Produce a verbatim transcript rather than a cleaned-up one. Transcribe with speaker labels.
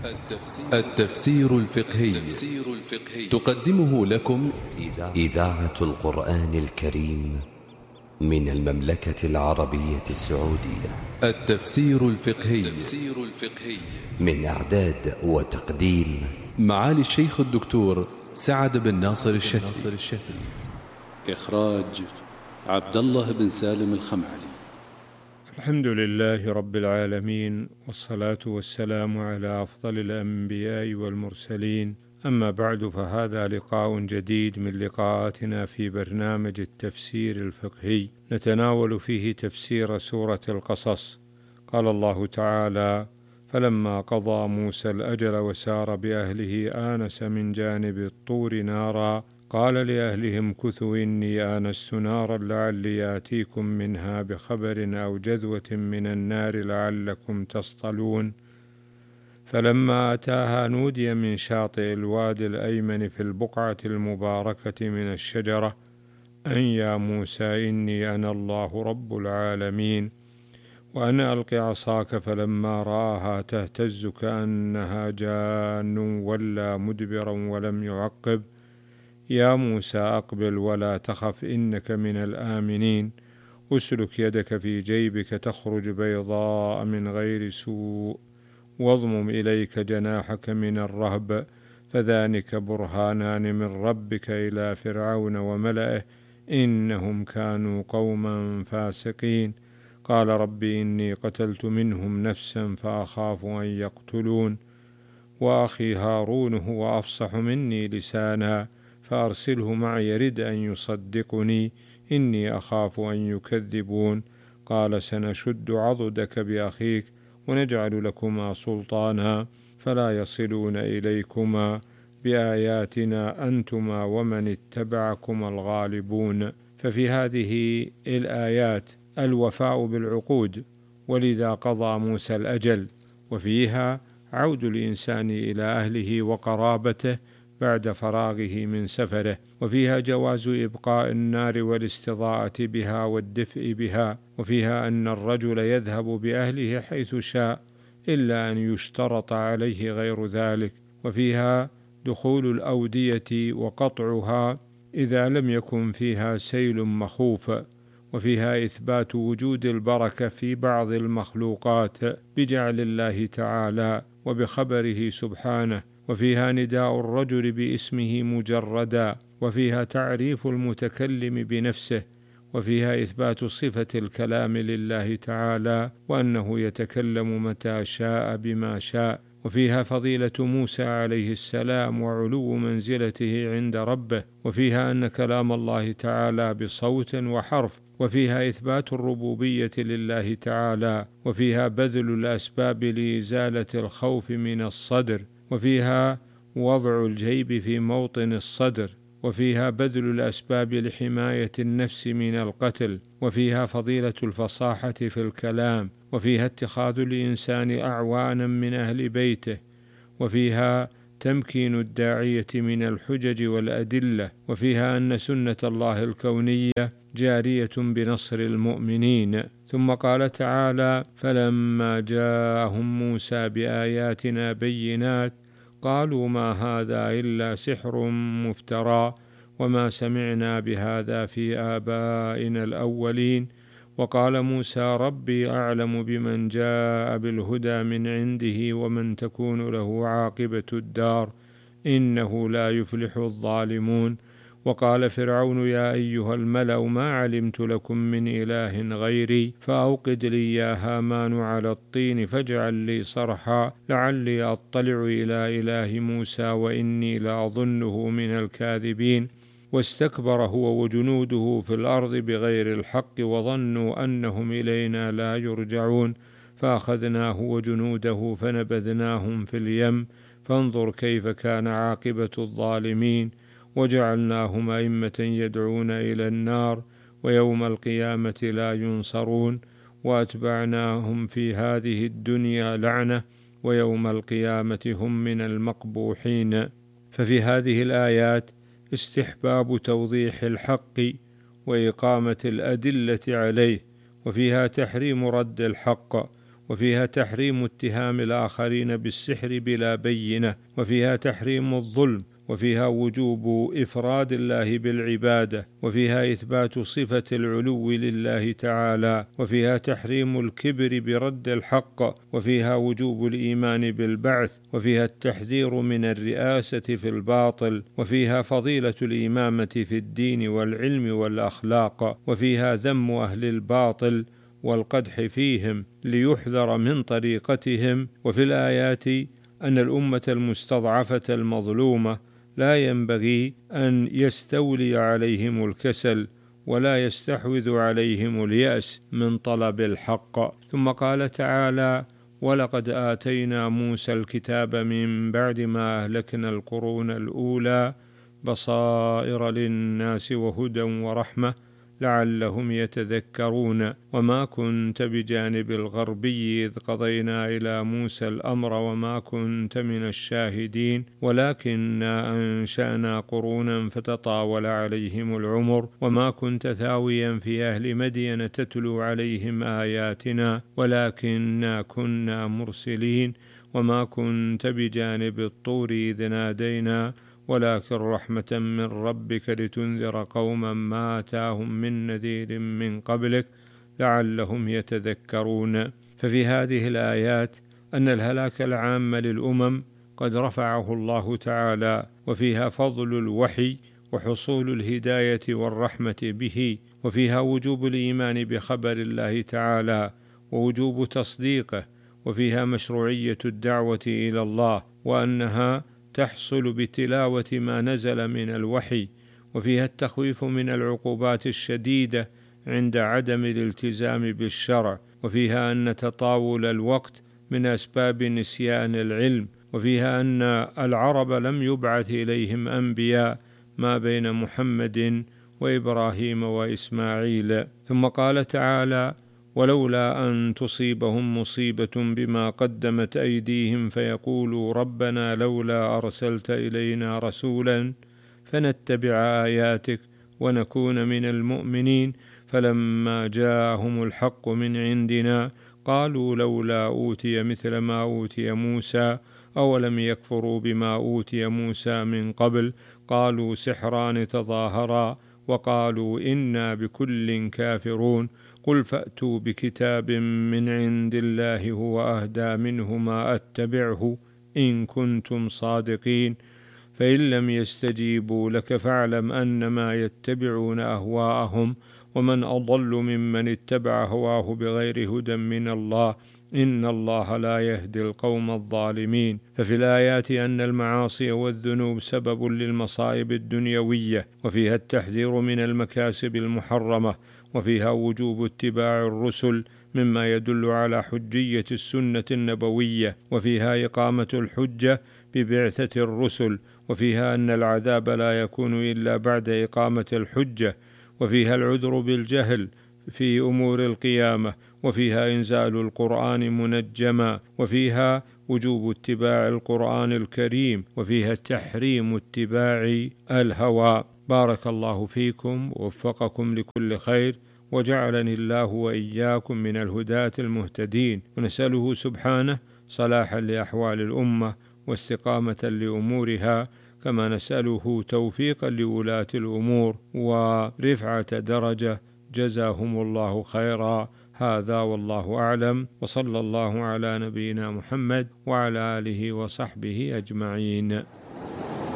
Speaker 1: التفسير الفقهي تقدمه لكم
Speaker 2: إذاعة القرآن الكريم من المملكة العربية السعودية.
Speaker 1: التفسير الفقهي
Speaker 2: من إعداد وتقديم
Speaker 1: معالي الشيخ الدكتور سعد بن ناصر الشتري.
Speaker 3: إخراج عبد الله بن سالم الخمعلي.
Speaker 4: الحمد لله رب العالمين، والصلاة والسلام على أفضل الأنبياء والمرسلين، أما بعد، فهذا لقاء جديد من لقاءاتنا في برنامج التفسير الفقهي، نتناول فيه تفسير سورة القصص. قال الله تعالى: فلما قضى موسى الأجل وسار بأهله آنس من جانب الطور نارا قال لأهلهم كثوا إني آنست نارا لعلي آتيكم منها بخبر أو جذوة من النار لعلكم تصطلون. فلما أتاها نودي من شاطئ الوادي الأيمن في البقعة المباركة من الشجرة أن يا موسى إني أنا الله رب العالمين وأن ألق عصاك. فلما رآها تهتز كأنها جان ولا مدبرا ولم يعقب. يا موسى أقبل ولا تخف إنك من الآمنين. أسلك يدك في جيبك تخرج بيضاء من غير سوء واضمم إليك جناحك من الرهب فذلك برهانان من ربك إلى فرعون وملئه إنهم كانوا قوما فاسقين. قال ربي إني قتلت منهم نفسا فأخاف أن يقتلون وأخي هارون هو أفصح مني لسانا فأرسله معي يرد أن يصدقني إني أخاف أن يكذبون. قال سنشد عضدك بأخيك ونجعل لكما سلطانا فلا يصلون إليكما بآياتنا أنتما ومن اتبعكما الغالبون. ففي هذه الآيات الوفاء بالعقود، ولذا قضى موسى الأجل، وفيها عود الإنسان إلى أهله وقرابته بعد فراغه من سفره، وفيها جواز إبقاء النار والاستضاءة بها والدفء بها، وفيها أن الرجل يذهب بأهله حيث شاء إلا أن يشترط عليه غير ذلك، وفيها دخول الأودية وقطعها إذا لم يكن فيها سيل مخوف، وفيها إثبات وجود البركة في بعض المخلوقات بجعل الله تعالى وبخبره سبحانه، وفيها نداء الرجل باسمه مجردا، وفيها تعريف المتكلم بنفسه، وفيها إثبات صفة الكلام لله تعالى وأنه يتكلم متى شاء بما شاء، وفيها فضيلة موسى عليه السلام وعلو منزلته عند ربه، وفيها أن كلام الله تعالى بصوت وحرف، وفيها إثبات الربوبية لله تعالى، وفيها بذل الأسباب لإزالة الخوف من الصدر، وفيها وضع الجيب في موطن الصدر، وفيها بذل الأسباب لحماية النفس من القتل، وفيها فضيلة الفصاحة في الكلام، وفيها اتخاذ الإنسان أعوانا من أهل بيته، وفيها تمكين الداعية من الحجج والأدلة، وفيها أن سنة الله الكونية جارية بنصر المؤمنين. ثم قال تعالى: فلما جاءهم موسى بآياتنا بينات قالوا ما هذا إلا سحر مفترى وما سمعنا بهذا في آبائنا الأولين. وقال موسى ربي أعلم بمن جاء بالهدى من عنده ومن تكون له عاقبة الدار إنه لا يفلح الظالمون. وقال فرعون يا أيها الملأ ما علمت لكم من إله غيري فأوقد لي يا هامان على الطين فاجعل لي صرحا لعلي أطلع إلى إله موسى وإني لأظنه من الكاذبين. واستكبر هو وجنوده في الأرض بغير الحق وظنوا أنهم إلينا لا يرجعون فأخذناه وجنوده فنبذناهم في اليم فانظر كيف كان عاقبة الظالمين. وجعلناهم أئمة يدعون إلى النار ويوم القيامة لا ينصرون وأتبعناهم في هذه الدنيا لعنة ويوم القيامة هم من المقبوحين. ففي هذه الآيات استحباب توضيح الحق وإقامة الأدلة عليه، وفيها تحريم رد الحق وفيها تحريم اتهام الآخرين بالسحر بلا بينة، وفيها تحريم الظلم، وفيها وجوب إفراد الله بالعبادة، وفيها إثبات صفة العلو لله تعالى، وفيها تحريم الكبر برد الحق، وفيها وجوب الإيمان بالبعث، وفيها التحذير من الرئاسة في الباطل، وفيها فضيلة الإمامة في الدين والعلم والأخلاق، وفيها ذم أهل الباطل والقدح فيهم ليحذر من طريقتهم. وفي الآيات أن الأمة المستضعفة المظلومة لا ينبغي أن يستولي عليهم الكسل ولا يستحوذ عليهم اليأس من طلب الحق. ثم قال تعالى: ولقد آتينا موسى الكتاب من بعد ما أهلكنا القرون الأولى بصائر للناس وهدى ورحمة لعلهم يتذكرون وما كنت بجانب الغربي إذ قضينا إلى موسى الأمر وما كنت من الشاهدين ولكننا أنشأنا قرونا فتطاول عليهم العمر وما كنت ثاويا في أهل مدين تتلو عليهم آياتنا ولكننا كنا مرسلين وما كنت بجانب الطور إذ نادينا ولكن رحمة من ربك لتنذر قوما ما آتاهم من نذير من قبلك لعلهم يتذكرون. ففي هذه الآيات أن الهلاك العام للأمم قد رفعه الله تعالى، وفيها فضل الوحي وحصول الهداية والرحمة به، وفيها وجوب الإيمان بخبر الله تعالى ووجوب تصديقه، وفيها مشروعية الدعوة إلى الله وأنها تحصل بتلاوة ما نزل من الوحي، وفيها التخويف من العقوبات الشديدة عند عدم الالتزام بالشرع، وفيها أن تطاول الوقت من أسباب نسيان العلم، وفيها أن العرب لم يبعث إليهم أنبياء ما بين محمد وإبراهيم وإسماعيل. ثم قال تعالى: ولولا أن تصيبهم مصيبة بما قدمت أيديهم فيقولوا ربنا لولا أرسلت إلينا رسولا فنتبع آياتك ونكون من المؤمنين فلما جاءهم الحق من عندنا قالوا لولا أوتي مثل ما أوتي موسى أولم يكفروا بما أوتي موسى من قبل قالوا سحران تظاهرا وقالوا إنا بكل كافرون قل فأتوا بكتاب من عند الله هو أهدى منه ما أتبعه إن كنتم صادقين فإن لم يستجيبوا لك فاعلم أنما يتبعون أهواءهم ومن أضل ممن اتبع هواه بغير هدى من الله إن الله لا يهدي القوم الظالمين. ففي الآيات أن المعاصي والذنوب سبب للمصائب الدنيوية، وفيها التحذير من المكاسب المحرمة، وفيها وجوب اتباع الرسل مما يدل على حجية السنة النبوية، وفيها إقامة الحجة ببعثة الرسل، وفيها أن العذاب لا يكون إلا بعد إقامة الحجة، وفيها العذر بالجهل في أمور القيامة، وفيها إنزال القرآن منجما، وفيها وجوب اتباع القرآن الكريم، وفيها تحريم اتباع الهوى. بارك الله فيكم ووفقكم لكل خير وجعلني الله وإياكم من الهداة المهتدين، ونسأله سبحانه صلاحا لأحوال الأمة واستقامة لأمورها، كما نسأله توفيقا لولاة الأمور ورفعة درجة. جزاهم الله خيرا. هذا والله أعلم، وصلى الله على نبينا محمد وعلى آله وصحبه أجمعين.